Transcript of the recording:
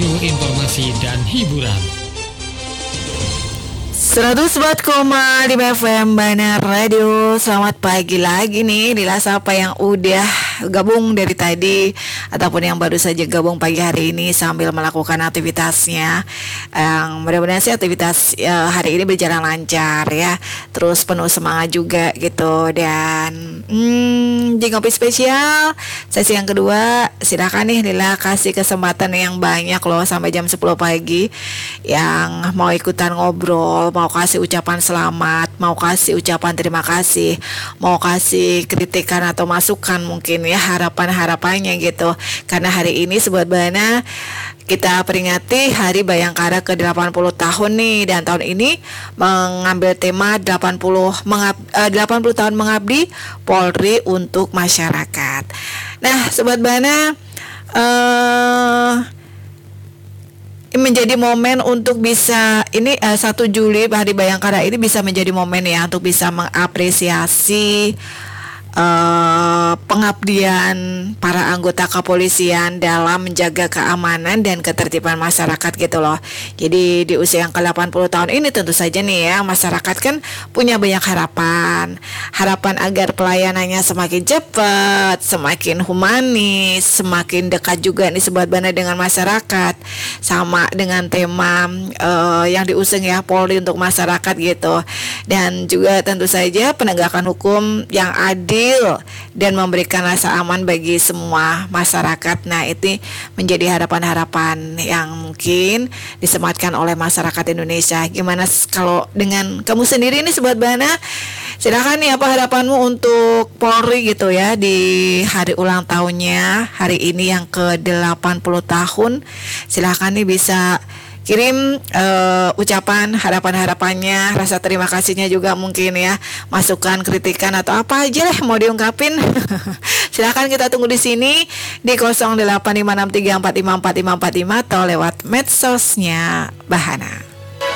radio informasi dan hiburan. 104,5 FM Bana Radio. Selamat pagi lagi nih Lila Sapa yang udah gabung dari tadi ataupun yang baru saja gabung pagi hari ini sambil melakukan aktivitasnya. Mudah-mudahan sih aktivitas hari ini berjalan lancar ya. Terus penuh semangat juga gitu. Dan di Ngopi Spesial sesi yang kedua, silakan nih Lila kasih kesempatan yang banyak loh sampai jam 10 pagi yang mau ikutan ngobrol, mau kasih ucapan selamat, mau kasih ucapan terima kasih, mau kasih kritikan atau masukan mungkin ya, harapan-harapannya gitu. Karena hari ini Sobat Bana kita peringati Hari Bayangkara ke-80 tahun nih, dan tahun ini mengambil tema 80 tahun mengabdi Polri untuk masyarakat. Nah, Sobat Bana, menjadi momen untuk bisa ini 1 Juli Hari Bayangkara ini bisa menjadi momen ya untuk bisa mengapresiasi pengabdian para anggota kepolisian dalam menjaga keamanan dan ketertiban masyarakat gitu loh. Jadi di usia yang ke-80 tahun ini tentu saja nih ya, masyarakat kan punya banyak harapan agar pelayanannya semakin cepat, semakin humanis, semakin dekat juga nih Sobat Bana dengan masyarakat, sama dengan tema yang diusung ya, Polri untuk masyarakat gitu. Dan juga tentu saja penegakan hukum yang adil dan memberikan rasa aman bagi semua masyarakat. Nah, itu menjadi harapan-harapan yang mungkin disematkan oleh masyarakat Indonesia. Gimana kalau dengan kamu sendiri nih Sobat Bana? Silakan nih, apa harapanmu untuk Polri gitu ya di hari ulang tahunnya hari ini yang ke-80 tahun. Silakan nih bisa kirim ucapan harapan-harapannya, rasa terima kasihnya juga mungkin ya, masukan, kritikan atau apa aja lah mau diungkapin. Silakan kita tunggu di sini di 085634545545 atau lewat medsosnya Bahana.